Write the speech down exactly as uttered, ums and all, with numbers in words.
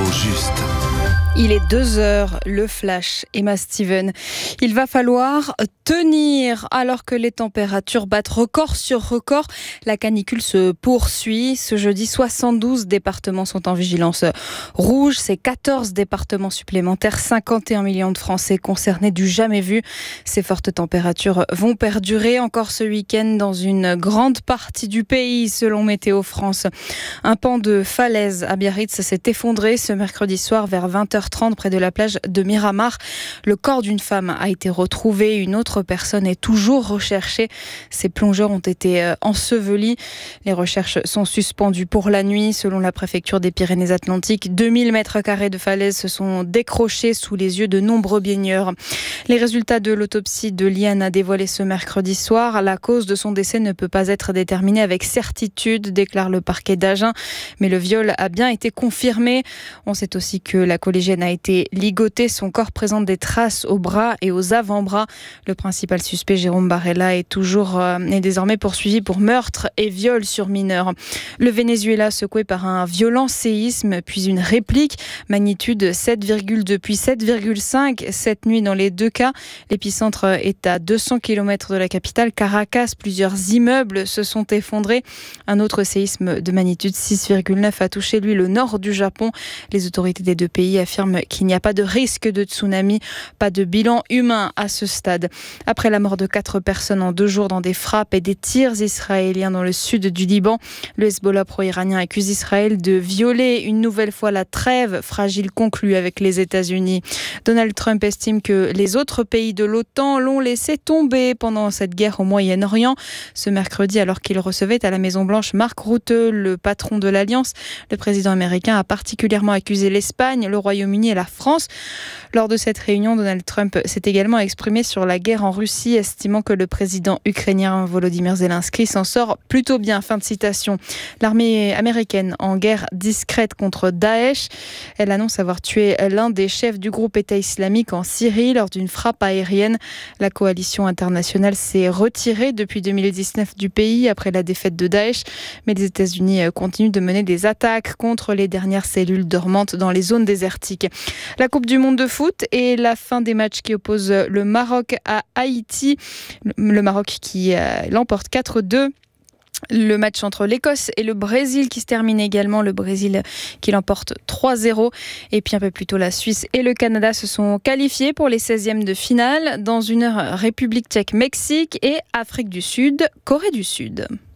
juste. Il est deux heures, le flash, Emma Steven. Il va falloir tenir alors que les températures battent record sur record. La canicule se poursuit. Ce jeudi, soixante-douze départements sont en vigilance rouge. C'est quatorze départements supplémentaires, cinquante et un millions de Français concernés du jamais vu. Ces fortes températures vont perdurer encore ce week-end dans une grande partie du pays, selon Météo France. Un pan de falaise à Biarritz s'est effondré ce mercredi soir vers vingt heures trente près de la plage de Miramar. Le corps d'une femme a été retrouvé. Une autre personne est toujours recherchée. Ces plongeurs ont été ensevelis. Les recherches sont suspendues pour la nuit. Selon la préfecture des Pyrénées-Atlantiques, deux mille mètres carrés de falaise se sont décrochés sous les yeux de nombreux baigneurs. Les résultats de l'autopsie de Liane a dévoilé ce mercredi soir. La cause de son décès ne peut pas être déterminée avec certitude, déclare le parquet d'Agen. Mais le viol a bien été confirmé. On sait aussi que la collégienne a été ligotée. Son corps présente des traces aux bras et aux avant-bras. Le principal suspect, Jérôme Barella, est toujours euh, est désormais poursuivi pour meurtre et viol sur mineur. Le Venezuela secoué par un violent séisme, puis une réplique. Magnitude sept virgule deux puis sept virgule cinq cette nuit dans les deux cas. L'épicentre est à deux cents kilomètres de la capitale, Caracas. Plusieurs immeubles se sont effondrés. Un autre séisme de magnitude six virgule neuf a touché, lui, le nord du Japon. Les autorités des deux pays affirment qu'il n'y a pas de risque de tsunami, pas de bilan humain à ce stade. Après la mort de quatre personnes en deux jours dans des frappes et des tirs israéliens dans le sud du Liban, le Hezbollah pro-iranien accuse Israël de violer une nouvelle fois la trêve fragile conclue avec les États-Unis. Donald Trump estime que les autres pays de l'OTAN l'ont laissé tomber pendant cette guerre au Moyen-Orient. Ce mercredi, alors qu'il recevait à la Maison-Blanche Mark Rutte, le patron de l'Alliance, le président américain a particulièrement accusé l'Espagne, le Royaume-Uni et la France. Lors de cette réunion, Donald Trump s'est également exprimé sur la guerre en Russie, estimant que le président ukrainien Volodymyr Zelensky s'en sort plutôt bien. Fin de citation. L'armée américaine en guerre discrète contre Daesh. Elle annonce avoir tué l'un des chefs du groupe État islamique en Syrie lors d'une frappe aérienne. La coalition internationale s'est retirée depuis deux mille dix-neuf du pays après la défaite de Daesh. Mais les États-Unis continuent de mener des attaques contre les dernières cellules dormantes dans les zones désertiques. La Coupe du monde de foot et la fin des matchs qui opposent le Maroc à Haïti. Le Maroc qui euh, l'emporte quatre deux. Le match entre l'Écosse et le Brésil qui se termine également. Le Brésil qui l'emporte trois zéro. Et puis un peu plus tôt, la Suisse et le Canada se sont qualifiés pour les seizièmes de finale. Dans une heure, République tchèque, Mexique et Afrique du Sud, Corée du Sud.